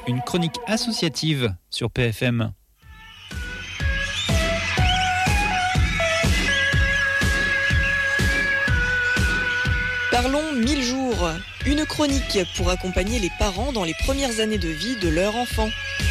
une chronique associative sur PFM. Parlons 1000 jours, une chronique pour accompagner les parents dans les premières années de vie de leur enfant.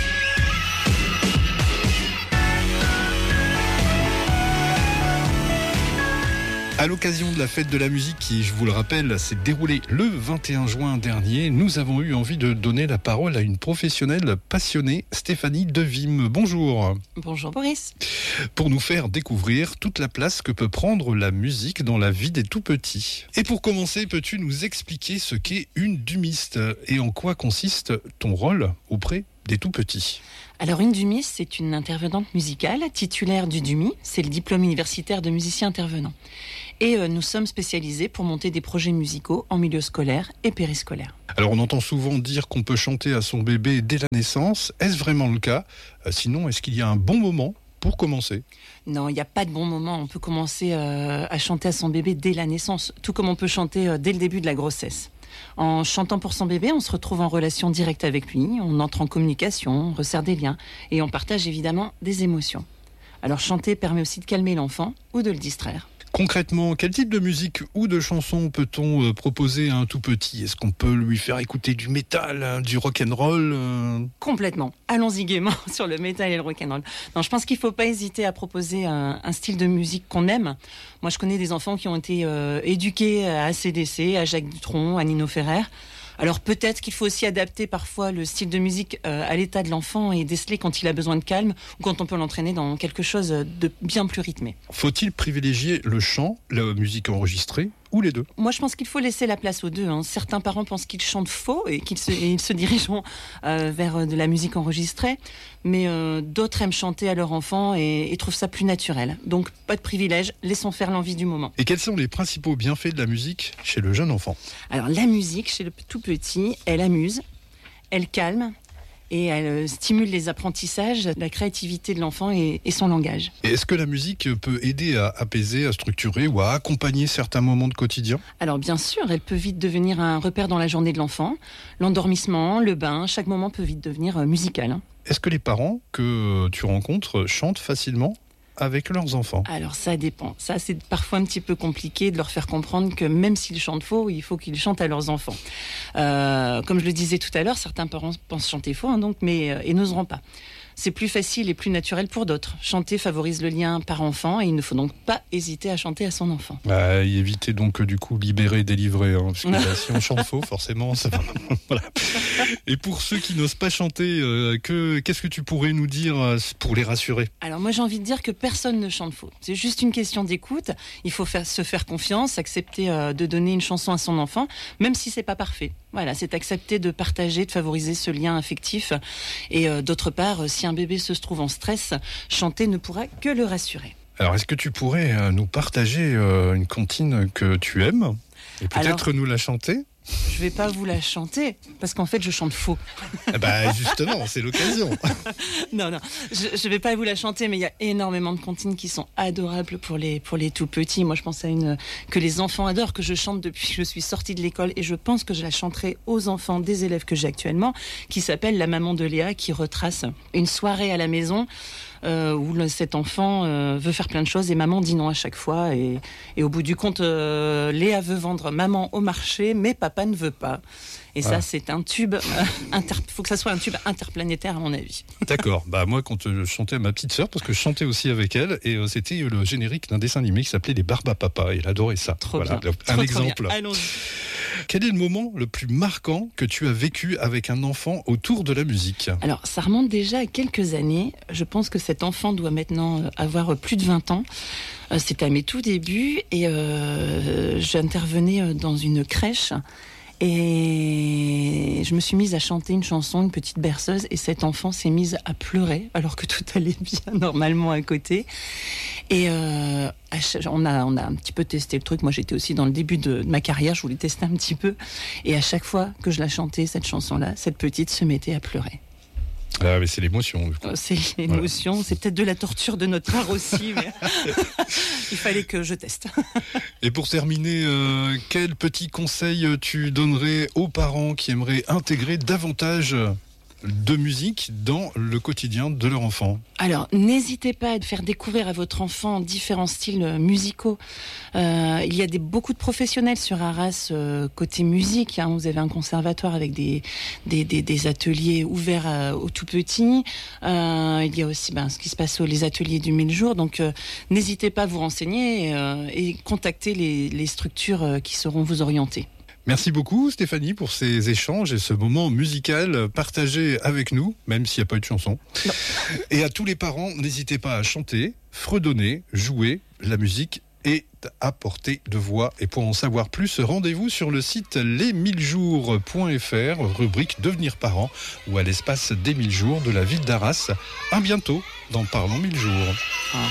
À l'occasion de la fête de la musique qui, je vous le rappelle, s'est déroulée le 21 juin dernier, nous avons eu envie de donner la parole à une professionnelle passionnée, Stéphanie Devim. Bonjour. Bonjour Boris. Pour nous faire découvrir toute la place que peut prendre la musique dans la vie des tout-petits. Et pour commencer, peux-tu nous expliquer ce qu'est une dumiste et en quoi consiste ton rôle auprès des tout-petits ? Alors une dumiste, c'est une intervenante musicale titulaire du DUMI, c'est le diplôme universitaire de musicien intervenant. Et nous sommes spécialisés pour monter des projets musicaux en milieu scolaire et périscolaire. Alors on entend souvent dire qu'on peut chanter à son bébé dès la naissance. Est-ce vraiment le cas ? Sinon, est-ce qu'il y a un bon moment pour commencer ? Non, il n'y a pas de bon moment. On peut commencer à chanter à son bébé dès la naissance, tout comme on peut chanter dès le début de la grossesse. En chantant pour son bébé, on se retrouve en relation directe avec lui, on entre en communication, on resserre des liens et on partage évidemment des émotions. Alors chanter permet aussi de calmer l'enfant ou de le distraire. Concrètement, quel type de musique ou de chanson peut-on proposer à un tout petit ? Est-ce qu'on peut lui faire écouter du métal, du rock'n'roll ? Complètement. Allons-y gaiement sur le métal et le rock'n'roll. Non, je pense qu'il ne faut pas hésiter à proposer un style de musique qu'on aime. Moi, je connais des enfants qui ont été éduqués à AC/DC, à Jacques Dutronc, à Nino Ferrer. Alors peut-être qu'il faut aussi adapter parfois le style de musique à l'état de l'enfant et déceler quand il a besoin de calme ou quand on peut l'entraîner dans quelque chose de bien plus rythmé. Faut-il privilégier le chant, la musique enregistrée ou les deux ? Moi, je pense qu'il faut laisser la place aux deux. Certains parents pensent qu'ils chantent faux et ils se dirigeront vers de la musique enregistrée, mais d'autres aiment chanter à leur enfant et trouvent ça plus naturel. Donc, pas de privilège, laissons faire l'envie du moment. Et quels sont les principaux bienfaits de la musique chez le jeune enfant ? Alors, la musique, chez le tout petit, elle amuse, elle calme, et elle stimule les apprentissages, la créativité de l'enfant et son langage. Et est-ce que la musique peut aider à apaiser, à structurer ou à accompagner certains moments de quotidien ? Alors bien sûr, elle peut vite devenir un repère dans la journée de l'enfant. L'endormissement, le bain, chaque moment peut vite devenir musical. Est-ce que les parents que tu rencontres chantent facilement avec leurs enfants ? Alors ça dépend. Ça, c'est parfois un petit peu compliqué de leur faire comprendre que même s'ils chantent faux, il faut qu'ils chantent à leurs enfants. Comme je le disais tout à l'heure, certains parents pensent chanter faux, et n'oseront pas. C'est plus facile et plus naturel pour d'autres. Chanter favorise le lien parent-enfant et il ne faut donc pas hésiter à chanter à son enfant. Éviter donc du coup libérer, délivrer, parce que là, si on chante faux, forcément, ça va. Voilà. Et pour ceux qui n'osent pas chanter, qu'est-ce que tu pourrais nous dire pour les rassurer ? Alors moi j'ai envie de dire que personne ne chante faux. C'est juste une question d'écoute. Il faut se faire confiance, accepter de donner une chanson à son enfant, même si c'est pas parfait. Voilà, c'est accepter de partager, de favoriser ce lien affectif. Et d'autre part, si un bébé se trouve en stress, chanter ne pourra que le rassurer. Alors, est-ce que tu pourrais nous partager une comptine que tu aimes et peut-être nous la chanter ? Je vais pas vous la chanter parce qu'en fait je chante faux. Justement, c'est l'occasion. Non, je vais pas vous la chanter, mais il y a énormément de comptines qui sont adorables pour les tout petits. Moi, je pense à une que les enfants adorent, que je chante depuis que je suis sortie de l'école, et je pense que je la chanterai aux enfants des élèves que j'ai actuellement, qui s'appelle La maman de Léa, qui retrace une soirée à la maison. Où cet enfant veut faire plein de choses et maman dit non à chaque fois et au bout du compte Léa veut vendre maman au marché mais papa ne veut pas et ça c'est un tube faut que ça soit un tube interplanétaire à mon avis. D'accord, moi quand je chantais à ma petite sœur, parce que je chantais aussi avec elle, et c'était le générique d'un dessin animé qui s'appelait Les Barbapapa et elle adorait ça. Trop bien. Un exemple. Allons-y. Quel est le moment le plus marquant que tu as vécu avec un enfant autour de la musique ? Alors, ça remonte déjà à quelques années. Je pense que cet enfant doit maintenant avoir plus de 20 ans. C'était à mes tout débuts et j'intervenais dans une crèche. Et je me suis mise à chanter une chanson, une petite berceuse, et cet enfant s'est mise à pleurer alors que tout allait bien normalement à côté. Et on a un petit peu testé le truc. Moi, j'étais aussi dans le début de ma carrière, je voulais tester un petit peu. Et à chaque fois que je la chantais, cette chanson-là, cette petite se mettait à pleurer. Ah, mais c'est l'émotion. Du coup. C'est l'émotion, voilà. C'est peut-être de la torture de notre part aussi, mais il fallait que je teste. Et pour terminer, quel petit conseil tu donnerais aux parents qui aimeraient intégrer davantage de musique dans le quotidien de leur enfant? Alors, n'hésitez pas à faire découvrir à votre enfant différents styles musicaux. Il y a beaucoup de professionnels sur Arras côté musique. Vous avez un conservatoire avec des ateliers ouverts aux tout petits. Il y a aussi ce qui se passe les ateliers du 1000 jours. Donc, n'hésitez pas à vous renseigner et contacter les structures qui sauront vous orienter. Merci beaucoup Stéphanie pour ces échanges et ce moment musical partagé avec nous, même s'il n'y a pas eu de chanson. Non. Et à tous les parents, n'hésitez pas à chanter, fredonner, jouer. La musique est à portée de voix. Et pour en savoir plus, rendez-vous sur le site les1000jours.fr, rubrique Devenir parent, ou à l'espace des 1000 jours de la ville d'Arras. À bientôt dans Parlons 1000 jours.